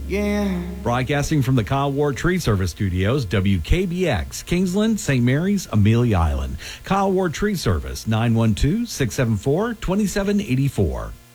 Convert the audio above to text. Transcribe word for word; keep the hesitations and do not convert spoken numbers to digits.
again. Broadcasting from the Kyle Ward Tree Service Studios, W K B X, Kingsland, Saint Mary's, Amelia Island. Kyle Ward Tree Service, nine one two, six seven four, two seven eight four.